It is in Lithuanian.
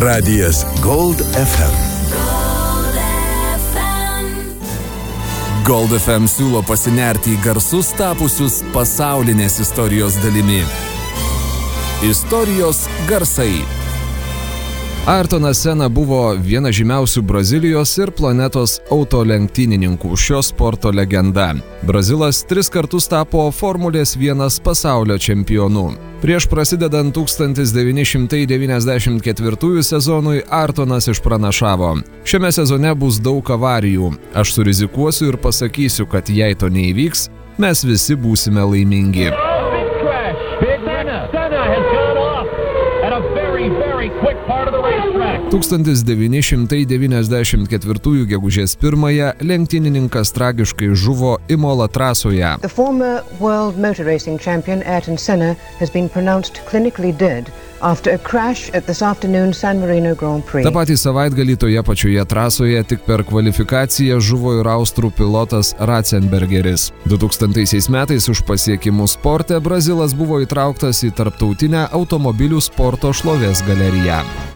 Radijas Gold FM. Gold FM siūlo pasinerti į garsus tapusius pasaulinės istorijos dalimi. Istorijos garsai. Ayrtonas Senna buvo vienas žymiausių Brazilijos ir planetos autolenktynininkų, šio sporto legenda. Brazilas 3 kartus tapo Formulės 1 pasaulio čempionu. Prieš prasidedant 1994 sezonui Ayrtonas išpranašavo: šiame sezone bus daug avarijų. Aš surizikuosiu ir pasakysiu, kad jei to neįvyks, mes visi būsime laimingi. 1994 gegužės 1-ąją lenktynininkas tragiškai žuvo Imola trasoje. The former world motor racing champion Ayrton Senna has been pronounced clinically dead after a crash at this afternoon San Marino Grand Prix. Ta patį savaitgalį toje pačioje trasoje tik per kvalifikaciją žuvo ir austrų pilotas Ratzenbergeris. 2000 metais už pasiekimus sporte Brazilas buvo įtrauktas į tarptautinę automobilių sporto šlovės galeriją.